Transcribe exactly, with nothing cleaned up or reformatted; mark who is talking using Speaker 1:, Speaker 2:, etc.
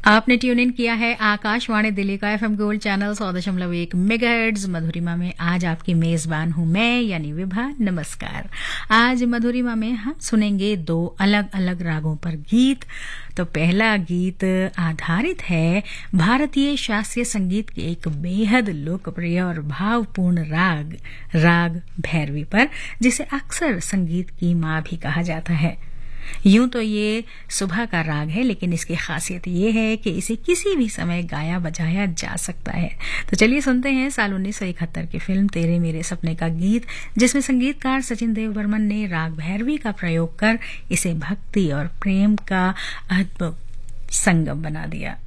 Speaker 1: आपने tune in किया है आकाशवाणी दिल्ली का एफएम गोल्ड चैनल सौ दशमलव एक मेगाहर्ट्ज। मधुरिमा में आज आपकी मेजबान हूं मैं यानी विभा। नमस्कार। आज मधुरिमा में हम सुनेंगे दो अलग अलग रागों पर गीत। तो पहला गीत आधारित है भारतीय शास्त्रीय संगीत के एक बेहद लोकप्रिय और भावपूर्ण राग राग भैरवी पर, जिसे अक्सर संगीत की मां भी कहा जाता है। यूं तो ये सुबह का राग है, लेकिन इसकी खासियत ये है कि इसे किसी भी समय गाया बजाया जा सकता है। तो चलिए सुनते हैं साल उन्नीस सौ इकहत्तर की फिल्म तेरे मेरे सपने का गीत, जिसमें संगीतकार सचिन देव बर्मन ने राग भैरवी का प्रयोग कर इसे भक्ति और प्रेम का अद्भुत संगम बना दिया।